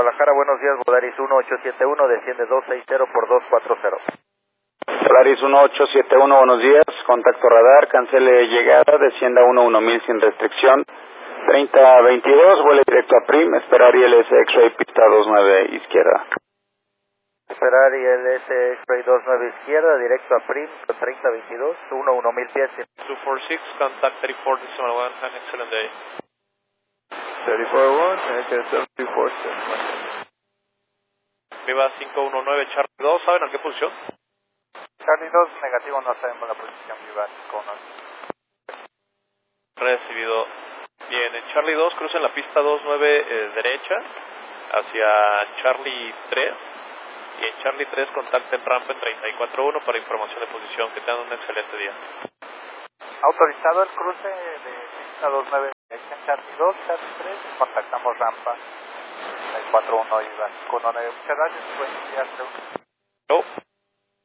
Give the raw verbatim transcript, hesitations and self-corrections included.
Guadalajara, buenos días, Volaris uno ocho siete uno, desciende dos seis cero por dos cuatro cero. Volaris uno ocho siete uno, buenos días, contacto radar, cancele llegada, descienda uno uno mil sin restricción, treinta veintidós, vuele directo a Prim, esperar I L S X-Ray pista dos nueve izquierda. Esperar I L S X-Ray dos nueve izquierda, directo a Prim, treinta veintidós, uno uno mil pies. two four six, contact thirty four decimal one, have an excellent day. thirty four one, American seven two four seven. Viva cinco uno nueve, Charlie dos, ¿saben a qué posición? Charlie dos, negativo, no sabemos la posición, Viva cinco uno nueve. Recibido. Bien, en Charlie dos, crucen la pista dos nueve eh, derecha, hacia Charlie tres, y en Charlie tres contacten rampa en treinta y cuatro uno para información de posición. Que tengan un excelente día. Autorizado el cruce de pista dos nueve derecha en Charlie dos, Charlie tres, contactamos rampa treinta y cuatro uno, Viva cinco uno nueve. Muchas gracias, buen día. No.